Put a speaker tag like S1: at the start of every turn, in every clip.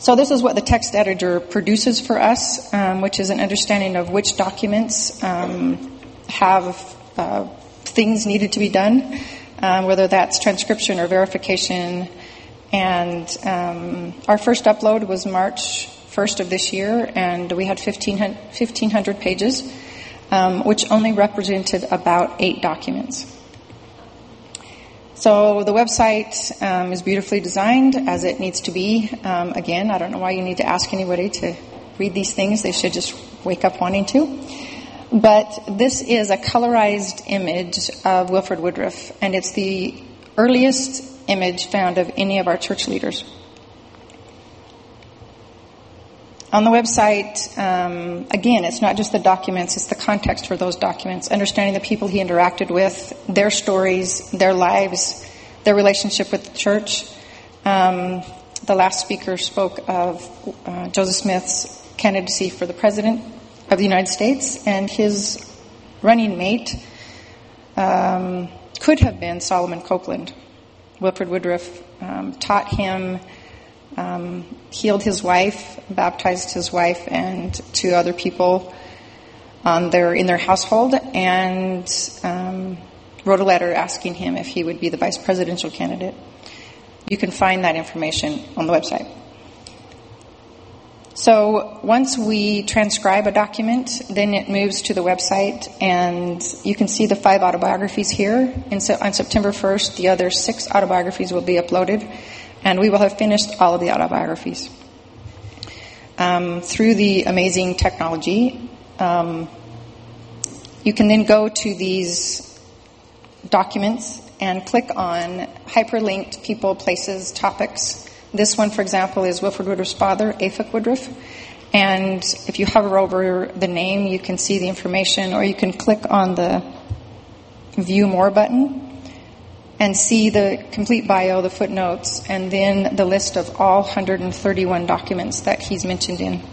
S1: So this is what the text editor produces for us, which is an understanding of which documents have things needed to be done, whether that's transcription or verification. And our first upload was March 1st of this year, and we had 1,500 pages, which only represented about 8 documents. So the website is beautifully designed as it needs to be. Again, I don't know why you need to ask anybody to read these things. They should just wake up wanting to. But this is a colorized image of Wilford Woodruff, and it's the earliest image found of any of our church leaders. On the website, again, it's not just the documents, it's the context for those documents, understanding the people he interacted with, their stories, their lives, their relationship with the church. The last speaker spoke of Joseph Smith's candidacy for the President of the United States, and his running mate could have been Solomon Copeland. Wilford Woodruff taught him, healed his wife, baptized his wife and 2 other people in their household, and wrote a letter asking him if he would be the vice presidential candidate. You can find that information on the website. So once we transcribe a document, then it moves to the website, and you can see the 5 autobiographies here. On September 1st, the other 6 autobiographies will be uploaded, and we will have finished all of the autobiographies. Through the amazing technology, you can then go to these documents and click on hyperlinked people, places, topics. This one, for example, is Wilford Woodruff's father, Aphek Woodruff. And if you hover over the name, you can see the information, or you can click on the View More button and see the complete bio, the footnotes, and then the list of all 131 documents that he's mentioned in.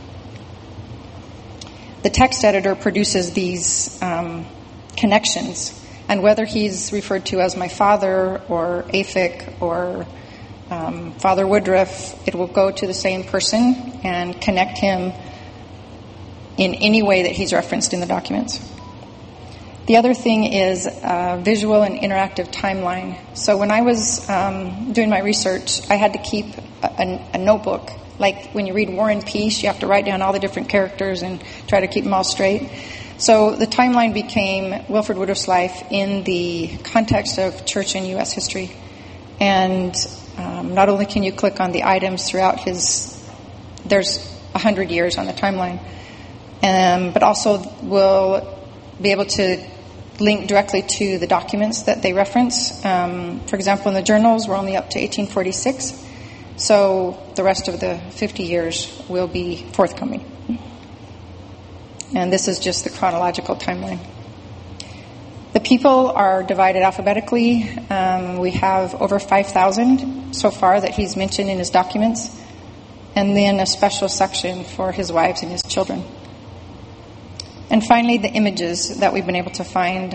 S1: The text editor produces these connections, and whether he's referred to as my father or Aphek or Father Woodruff, it will go to the same person and connect him in any way that he's referenced in the documents. The other thing is visual and interactive timeline. So when I was doing my research, I had to keep a notebook. Like when you read War and Peace, you have to write down all the different characters and try to keep them all straight. So the timeline became Wilford Woodruff's life in the context of church and U.S. history. And not only can you click on the items throughout there's 100 years on the timeline, but also we'll be able to link directly to the documents that they reference. For example, in the journals, we're only up to 1846, so the rest of the 50 years will be forthcoming. And this is just the chronological timeline. The people are divided alphabetically. We have over 5,000 so far that he's mentioned in his documents, and then a special section for his wives and his children. And finally, the images that we've been able to find.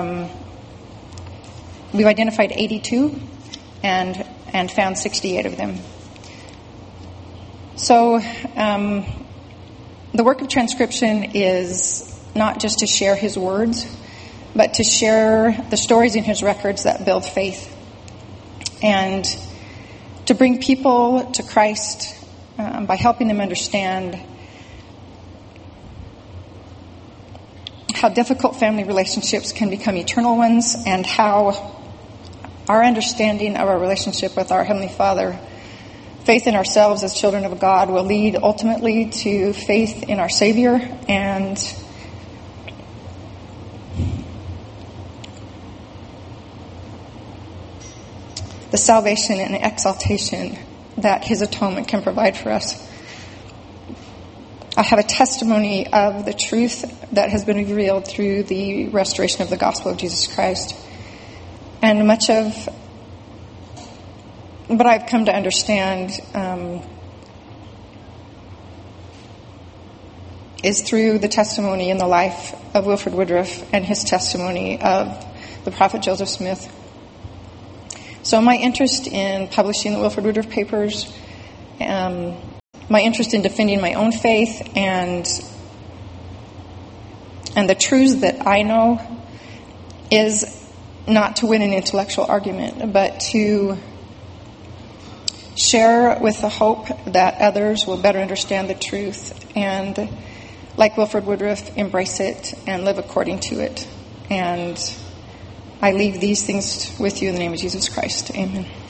S1: We've identified 82 and found 68 of them. So the work of transcription is not just to share his words, but to share the stories in his records that build faith, and to bring people to Christ by helping them understand how difficult family relationships can become eternal ones, and how our understanding of our relationship with our Heavenly Father, faith in ourselves as children of God, will lead ultimately to faith in our Savior and the salvation and exaltation that His atonement can provide for us. I have a testimony of the truth that has been revealed through the restoration of the gospel of Jesus Christ. And much of what I've come to understand is through the testimony in the life of Wilford Woodruff and his testimony of the prophet Joseph Smith. So my interest in publishing the Wilford Woodruff papers, my interest in defending my own faith and the truths that I know is not to win an intellectual argument, but to share with the hope that others will better understand the truth and, like Wilford Woodruff, embrace it and live according to it. And I leave these things with you in the name of Jesus Christ. Amen.